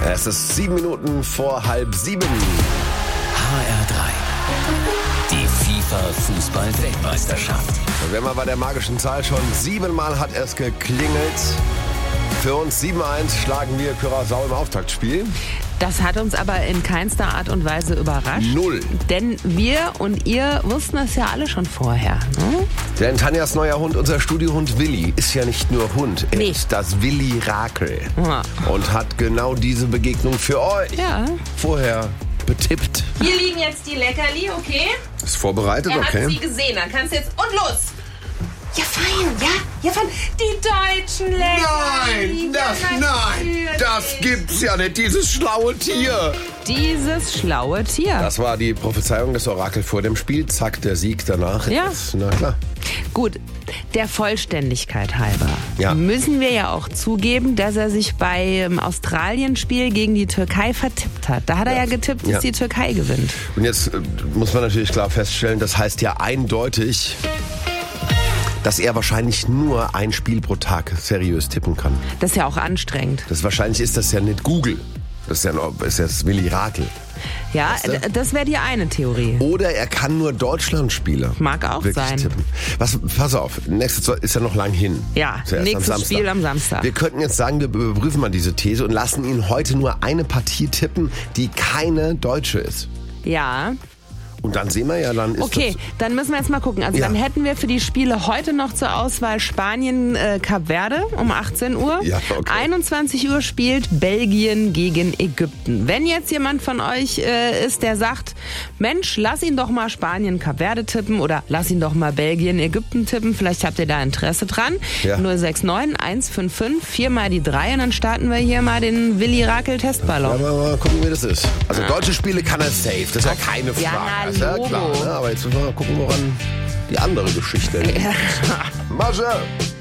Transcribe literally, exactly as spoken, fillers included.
Es ist sieben Minuten vor halb sieben. H R drei. Die FIFA-Fußball-Weltmeisterschaft. Und wenn man bei der magischen Zahl schon siebenmal hat es geklingelt. Für uns sieben eins schlagen wir Curaçao im Auftaktspiel. Das hat uns aber in keinster Art und Weise überrascht. Null. Denn wir und ihr wussten das ja alle schon vorher. Ne? Denn Tanjas neuer Hund, unser Studiohund Willi, ist ja nicht nur Hund. Er Nee. ist das Willi-Rakel. Ja. Und hat genau diese Begegnung für euch Ja. vorher betippt. Hier liegen jetzt die Leckerli, okay? Ist vorbereitet, Er okay? hat sie gesehen, dann kannst du jetzt... Und los! Ja, fein, ja? Ja, fein. Die deutschen Leckerli. Nein, das, Ja, nein, das natürlich. gibt's ja nicht, dieses schlaue Tier. Dieses schlaue Tier. Das war die Prophezeiung des Orakels vor dem Spiel. Zack, der Sieg danach. Ja. Das, na klar. Gut, der Vollständigkeit halber Ja. müssen wir ja auch zugeben, dass er sich beim Australien-Spiel gegen die Türkei vertippt hat. Da hat er ja, Ja. getippt, dass Ja. die Türkei gewinnt. Und jetzt äh, muss man natürlich klar feststellen, das heißt ja eindeutig, dass er wahrscheinlich nur ein Spiel pro Tag seriös tippen kann. Das ist ja auch anstrengend. Das wahrscheinlich ist das ja nicht Google. Das ist ja, noch, ist ja das Willi Rakel. Ja, Weißt du? d- das wäre die eine Theorie. Oder er kann nur Deutschlandspiele Mag auch wirklich sein. tippen. Was, pass auf, nächstes ist ja noch lang hin. Ja, Ist erst nächstes am Samstag. Spiel am Samstag. Wir könnten jetzt sagen, wir überprüfen mal diese These und lassen ihn heute nur eine Partie tippen, die keine deutsche ist. Ja, Und dann sehen wir ja, dann ist okay, dann müssen wir jetzt mal gucken. Also Ja. dann hätten wir für die Spiele heute noch zur Auswahl Spanien, äh, Kap Verde um achtzehn Uhr. Ja, okay. einundzwanzig Uhr spielt Belgien gegen Ägypten. Wenn jetzt jemand von euch äh, ist, der sagt, Mensch, lass ihn doch mal Spanien, Kap Verde tippen oder lass ihn doch mal Belgien, Ägypten tippen. Vielleicht habt ihr da Interesse dran. Ja. null sechs neun eins fünf fünf vier mal die drei und dann starten wir hier mal den Willi Rakel das. Testballon. Ja, mal, mal gucken, wie das ist. Also deutsche Spiele kann er safe, das ist ja keine Ja, Frage. na, Das ist ja Logo. klar, ne? Aber jetzt müssen wir mal gucken, woran die andere Geschichte liegt. Masche!